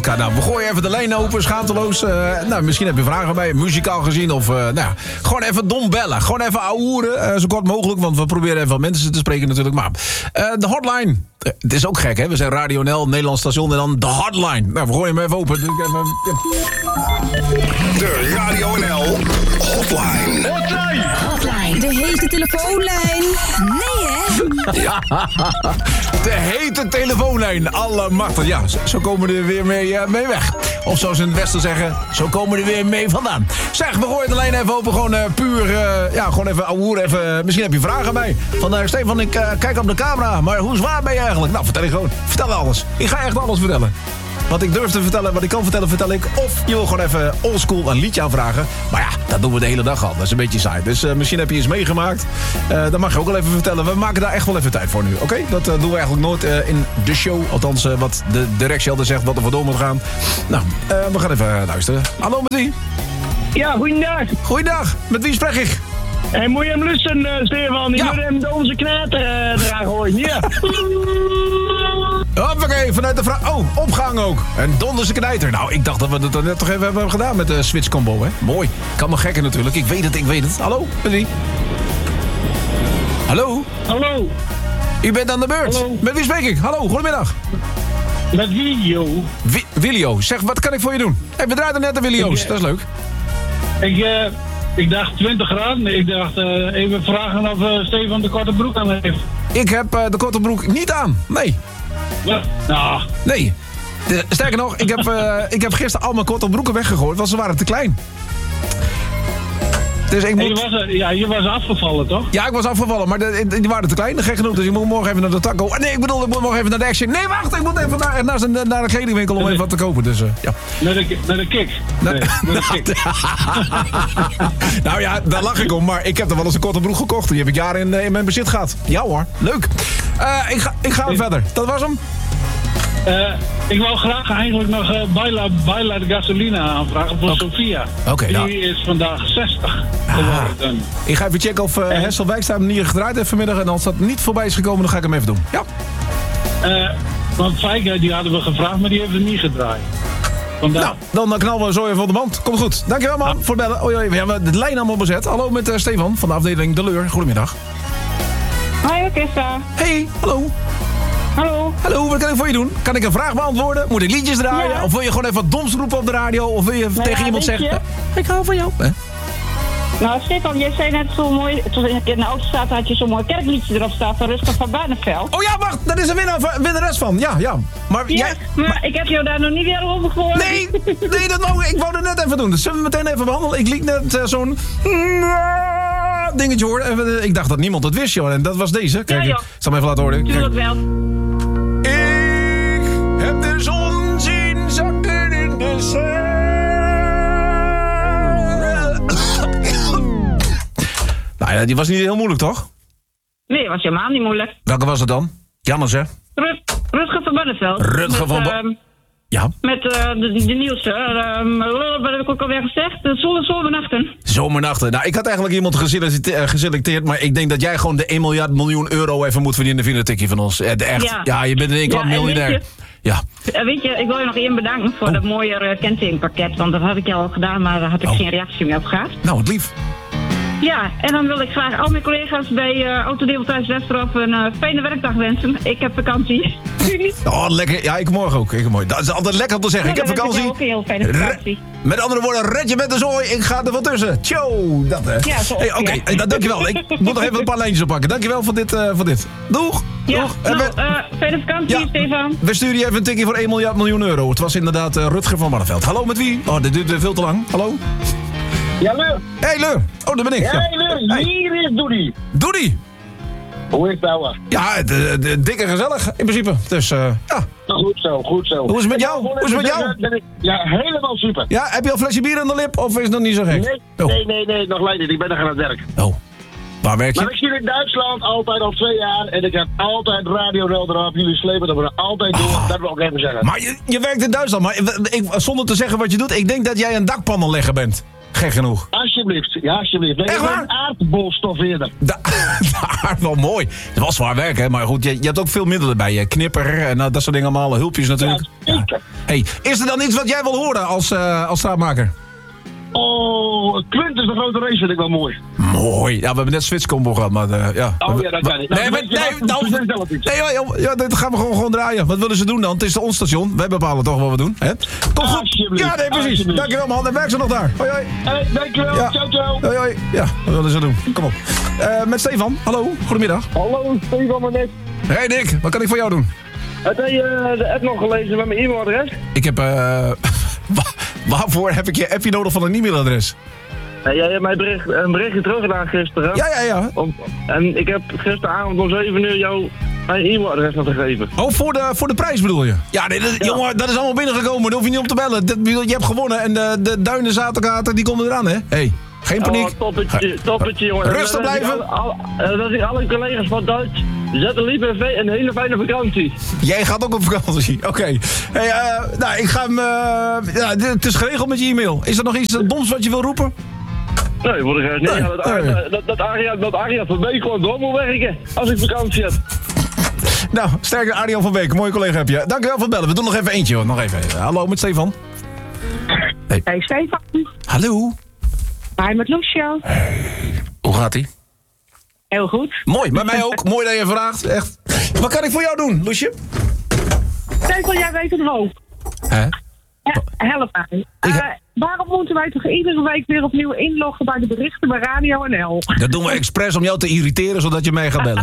elkaar. Nou, we gooien even de lijn open, schaamteloos. Misschien heb je vragen bij, muzikaal gezien. Of gewoon even dom bellen. Gewoon even ouwehoeren, zo kort mogelijk. Want we proberen even wat mensen te spreken natuurlijk. Maar de hotline. Het is ook gek, hè? We zijn Radio NL, Nederlands station en dan de hotline. Nou, we gooien hem even open. De Radio NL hotline. Hotline. De hete telefoonlijn. Nee, hè? Ja, de hete telefoonlijn. Allemachtig. Ja, zo komen we er weer mee weg. Of zoals in het Westen zeggen, zo komen we er weer mee vandaan. Zeg, we gooien de lijn even open. Gewoon puur, gewoon even ouwehoeren. Even, misschien heb je vragen bij. Vandaar, Stefan, ik kijk op de camera. Maar hoe zwaar ben je eigenlijk? Nou, vertel je gewoon. Vertel alles. Ik ga echt alles vertellen. Wat ik durf te vertellen, wat ik kan vertellen, vertel ik. Of je wil gewoon even oldschool een liedje aanvragen. Maar ja, dat doen we de hele dag al. Dat is een beetje saai. Dus misschien heb je iets meegemaakt. Dat mag je ook wel even vertellen. We maken daar echt wel even tijd voor nu. Oké? Dat doen we eigenlijk nooit in de show. Althans, wat de directie altijd zegt, wat er voor door moet gaan. Nou, we gaan even luisteren. Hallo, met wie? Ja, goeiedag. Goeiedag. Met wie spreek ik? En moet je hem lusten, Stefan? Ik moet hem onze knater eraan gooien. Ja. Hoppakee, vanuit de opgang ook. En donderse knijter. Nou, ik dacht dat we dat net toch even hebben gedaan met de Switch combo, hè? Mooi. Kan me gekken natuurlijk. Ik weet het. Hallo, met wie? Hallo? Hallo. U bent aan de beurt. Hallo. Met wie spreek ik? Hallo, goedemiddag. Met Willio. Willio, zeg, wat kan ik voor je doen? Hey, we draaiden net de Willio's, dat is leuk. Ik dacht 20 graden. Ik dacht even vragen of Stefan de korte broek aan heeft. Ik heb de korte broek niet aan. Nee. Wat? Nou. Nee. Sterker nog, ik heb gisteren al mijn korte broeken weggegooid, want ze waren te klein. Dus ik moet... je was afgevallen, toch? Ja, ik was afgevallen, maar die waren te klein, gek genoeg. Dus ik moet morgen even naar de taco. Nee, ik moet morgen even naar de Action. Nee, wacht, ik moet even naar de kledingwinkel om even wat te kopen. Dus, ja. Naar de Kik. Nee, naar de Kik. Nou ja, daar lach ik om, maar ik heb er wel eens een korte broek gekocht. Die heb ik jaren in mijn bezit gehad. Ja hoor, leuk. Ik ga verder. Dat was hem. Ik wou graag eigenlijk nog Baila de Gasolina aanvragen voor Sofia. Die is vandaag 60 geworden. Ik ga even checken of Hessel Wijkstra hem niet gedraaid heeft vanmiddag. En als dat niet voorbij is gekomen, dan ga ik hem even doen. Ja. Want Feike, die hadden we gevraagd, maar die heeft het niet gedraaid. Vandaag. Nou, dan knallen we zo even op de band. Komt goed. Dankjewel man voor het bellen. We hebben de lijn allemaal bezet. Hallo met Stefan van de afdeling De Leur. Goedemiddag. Hoi, Orkesta. Hey, hallo. Hallo, wat kan ik voor je doen? Kan ik een vraag beantwoorden? Moet ik liedjes draaien? Ja. Of wil je gewoon even wat doms roepen op de radio? Of wil je tegen iemand zeggen... Ik hou van jou. Nou, Stefan, jij zei net zo mooi... Toen ik in de auto zat, had je zo'n mooi kerkliedje erop staan van Rutger van Barneveld. Oh ja, wacht, daar is een winnares van. Ja. Maar ik heb jou daar nog niet weer over gehoord. Nee, ik wou dat net even doen. Dus zullen we meteen even behandelen? Ik liet net zo'n... dingetje horen. Ik dacht dat niemand het wist, joh. En dat was deze. Kijk, ik zal hem even laten horen. Tuurlijk wel. Ik heb de zon zien zakken in de zee. Nou ja, die was niet heel moeilijk, toch? Nee, was helemaal niet moeilijk. Welke was het dan? Jannes, hè? Rutger van Barneveld. Rutger van Barneveld. Ja. Met de nieuwste. Wat heb ik ook alweer gezegd? Zomernachten. Zomernachten. Nou, ik had eigenlijk iemand geselecteerd, maar ik denk dat jij gewoon de 1 miljoen euro even moet verdienen via een tikje van ons. Echt. Ja, je bent in één klap miljonair. Ja. Weet je, ik wil je nog één bedanken voor dat mooie kentekenpakket, want dat had ik al gedaan, maar daar had ik geen reactie meer op gehad. Nou, wat lief. Ja, en dan wil ik graag al mijn collega's bij Autodeelthuis Westerhof een fijne werkdag wensen. Ik heb vakantie. Oh, lekker. Ja, ik morgen ook. Dat is altijd lekker om te zeggen. Ik heb vakantie. Ik ook een heel fijne vakantie. Met andere woorden, red je met de zooi. Ik ga er van tussen. Tjo, dat hè. Ja, zo. Oké, dankjewel. Ik moet nog even een paar lijntjes oppakken. Dankjewel voor dit. Doeg. Ja, doeg. fijne vakantie, Stefan. We sturen je even een tikje voor 1 miljoen euro. Het was inderdaad Rutger van Barneveld. Hallo, met wie? Oh, dit duurt veel te lang. Hallo? Ja, Leur. Hey, Leur. Oh, daar ben ik. Hey, Leur. Hier is Doody. Doody. Hoe is het nou? Ja, dik en gezellig in principe. Dus, ja. Goed zo. Hoe is het met jou? Ja, helemaal super. Ja, heb je al een flesje bier aan de lip of is het nog niet zo gek? Nee, nog lang niet. Ik ben nog aan het werk. Oh. Waar werk je? Maar ik zit in Duitsland altijd al 2 jaar en ik heb altijd Radio NL erop. Jullie slepen dat we altijd doen. Dat wil ik even zeggen. Maar je werkt in Duitsland, maar zonder te zeggen wat je doet, ik denk dat jij een dakpannenlegger bent. Gek genoeg. Alsjeblieft, ja, alsjeblieft. Echt waar? Een aardbolstofweerder. Wel mooi. Het was zwaar werk, hè? Maar goed, je hebt ook veel middelen bij je. Knipper en dat soort dingen allemaal. Hulpjes natuurlijk. Ja. Hey, is er dan iets wat jij wil horen als straatmaker? Oh, Quint is de grote race, vind ik wel mooi. Mooi. Ja, we hebben net Switchcombo gehad, maar ja. Oh ja, dat kan niet. Ja, dat gaan we gewoon draaien. Wat willen ze doen dan? Het is ons station. Wij bepalen toch wat we doen. Hè? Toch goed? Ja, nee, precies. Dankjewel, man. En werk ze nog daar. Hoi, hoi. Hey, dankjewel. Ja. Ciao. Hoi, hoi. Ja, wat willen ze doen? Kom op. Met Stefan. Hallo, goedemiddag. Hallo, Stefan en Nick. Hey Nick, wat kan ik voor jou doen? Heb je de app nog gelezen met mijn e-mailadres? Ik heb, waarvoor heb ik je appje nodig van een e-mailadres? Jij hebt mij een berichtje teruggedaan gisteren. Ja. En ik heb gisteravond om 7 uur jou mijn e-mailadres nog gegeven. Oh, voor de prijs bedoel je? Ja, nee, jongen, dat is allemaal binnengekomen. Daar hoef je niet op te bellen. Je hebt gewonnen en de duinen zaterkater, die komen eraan, hè? Hey, geen paniek. Oh, toppetje, jongen. Rustig blijven. Dat ik alle collega's van Duits. Zet een lieve een hele fijne vakantie. Jij gaat ook op vakantie, oké. Hey, nou, ik ga hem... het is geregeld met je e-mail. Is er nog iets doms wat je wil roepen? Nee, voor de rest niet. Dat Arjan van Beek gewoon door moet werken als ik vakantie heb. Nou, sterker Arjan van Beek, mooie collega heb je. Dankjewel voor het bellen. We doen nog even eentje, hoor. Nog even. Hallo, met Stefan. Hey Stefan. Hallo. Hi, met Lucio. Hoe gaat-ie? Heel goed. Mooi, bij mij ook. Mooi dat je vraagt, echt. Wat kan ik voor jou doen, Loesje? Stefan, jij weet het wel. Help mij. Waarom moeten wij toch iedere week weer opnieuw inloggen bij de berichten bij Radio NL? Dat doen we expres om jou te irriteren, zodat je mee gaat bellen.